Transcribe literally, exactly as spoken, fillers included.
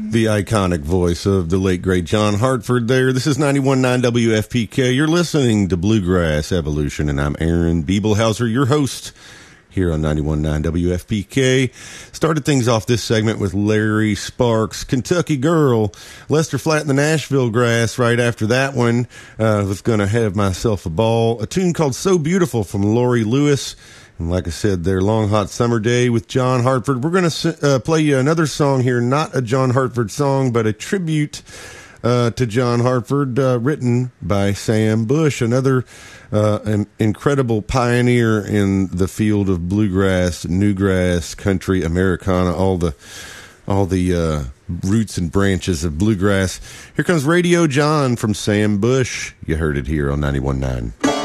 The iconic voice of the late, great John Hartford there. This is ninety-one point nine W F P K. You're listening to Bluegrass Evolution, and I'm Aaron Biebelhauser, your host here on ninety-one point nine W F P K. Started things off this segment with Larry Sparks' Kentucky Girl. Lester Flatt and the Nashville Grass right after that one. I uh, was going to have myself a ball. A tune called So Beautiful from Laurie Lewis. And like I said, their Long Hot Summer Day with John Hartford. We're going to uh, play you another song here, not a John Hartford song, but a tribute uh, to John Hartford, uh, written by Sam Bush, another uh, an incredible pioneer in the field of bluegrass, newgrass, country, Americana, all the all the uh, roots and branches of bluegrass. Here comes Radio John from Sam Bush. You heard it here on ninety-one point nine.